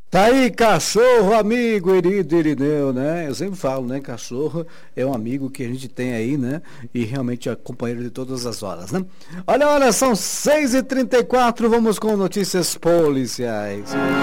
Tá aí, cachorro, amigo, Irineu, né? Eu sempre falo, né? Cachorro é um amigo que a gente tem aí, né? E realmente é companheiro de todas as horas, né? Olha, são 6h34, vamos com notícias policiais.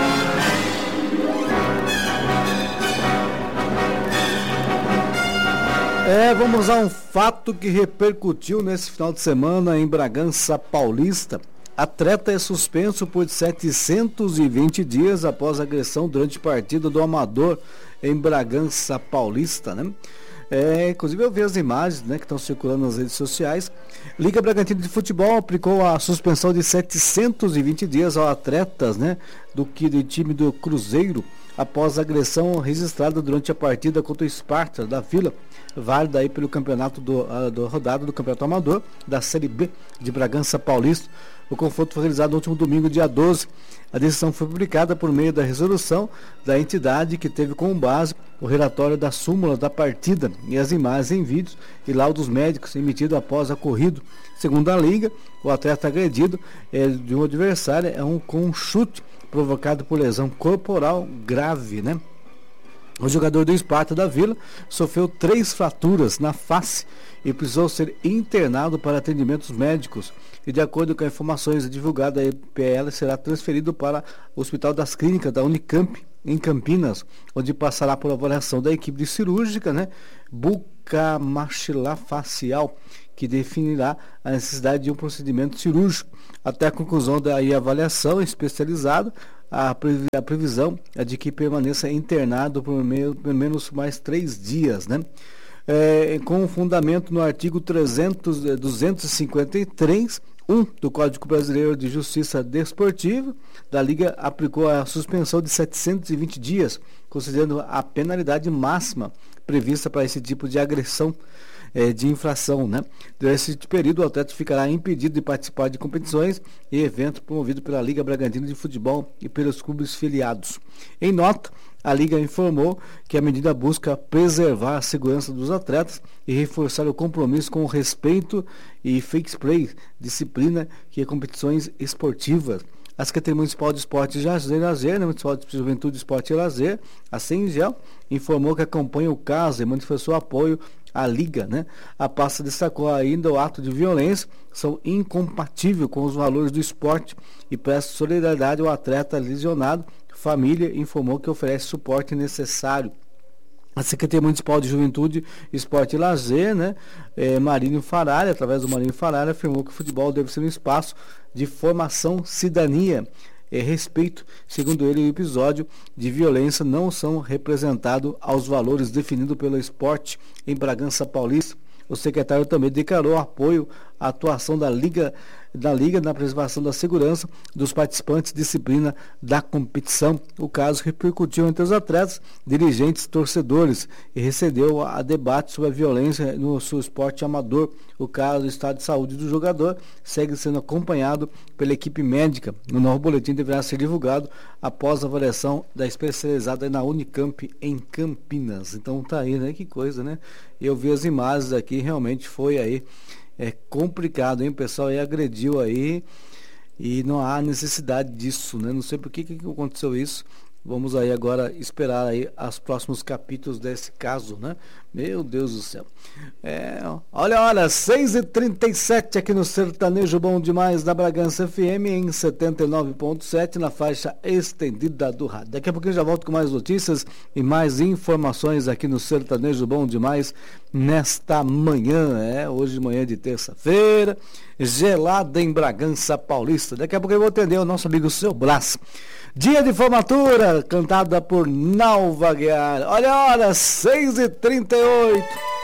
Vamos a um fato que repercutiu nesse final de semana em Bragança Paulista. Atleta é suspenso por 720 dias após agressão durante partida do Amador em Bragança Paulista, né? Inclusive eu vi as imagens, né, que estão circulando nas redes sociais. Liga Bragantina de Futebol aplicou a suspensão de 720 dias aos atletas, né, do time do Cruzeiro após a agressão registrada durante a partida contra o Sparta da Vila, válida aí pelo campeonato do rodado do Campeonato Amador da Série B de Bragança Paulista. O confronto foi realizado no último domingo, dia 12. A decisão foi publicada por meio da resolução da entidade que teve como base o relatório da súmula da partida e as imagens em vídeos e laudos médicos emitidos após ocorrido. Segundo a Liga, o atleta agredido de um adversário com um chute provocado por lesão corporal grave, né? O jogador do Sparta da Vila sofreu 3 fraturas na face e precisou ser internado para atendimentos médicos. E de acordo com as informações divulgadas, a EPL será transferido para o Hospital das Clínicas da Unicamp, em Campinas, onde passará por avaliação da equipe de cirúrgica, né, bucomaxilofacial, que definirá a necessidade de um procedimento cirúrgico. Até a conclusão da avaliação especializada, a previsão é de que permaneça internado por pelo menos mais 3 dias, né? Com fundamento no artigo 253, do Código Brasileiro de Justiça Desportiva, da Liga aplicou a suspensão de 720 dias, considerando a penalidade máxima prevista para esse tipo de agressão, de infração, né? Durante esse período, o atleta ficará impedido de participar de competições e eventos promovidos pela Liga Bragantina de Futebol e pelos clubes filiados. Em nota, a Liga informou que a medida busca preservar a segurança dos atletas e reforçar o compromisso com o respeito e fair play, disciplina que é competições esportivas. A Secretaria Municipal de Esporte e Lazer, né, Municipal de Juventude, Esporte e Lazer, a CENGEL, informou que acompanha o caso e manifestou apoio à Liga, né? A pasta destacou ainda o ato de violência são incompatíveis com os valores do esporte e presta solidariedade ao atleta lesionado. Família informou que oferece suporte necessário. A Secretaria Municipal de Juventude, Esporte e Lazer, né, Marinho Faralha, através do Marinho Faralha, afirmou que o futebol deve ser um espaço de formação cidadania e respeito. Segundo ele, o episódio de violência não são representados aos valores definidos pelo esporte em Bragança Paulista. O secretário também declarou apoio à atuação da Liga na preservação da segurança dos participantes e disciplina da competição. O caso repercutiu entre os atletas, dirigentes, torcedores e recebeu a debate sobre a violência no seu esporte amador. O caso do estado de saúde do jogador segue sendo acompanhado pela equipe médica. O novo boletim deverá ser divulgado após a avaliação da especializada na Unicamp em Campinas. Então tá aí, né? Que coisa, né? Eu vi as imagens aqui, realmente foi aí complicado, hein, pessoal? E agrediu aí e não há necessidade disso, né? Não sei por que aconteceu isso. Vamos aí agora esperar aí os próximos capítulos desse caso, né? Meu Deus do céu. Olha, 6h37 aqui no Sertanejo Bom Demais da Bragança FM em 79.7 na faixa estendida do rádio. Daqui a pouquinho eu já volto com mais notícias e mais informações aqui no Sertanejo Bom Demais nesta manhã, hoje manhã de terça-feira, gelada em Bragança Paulista. Daqui a pouco eu vou atender o nosso amigo Seu Brás. Dia de formatura, cantada por Nalva Guiar. Olha, 6h38.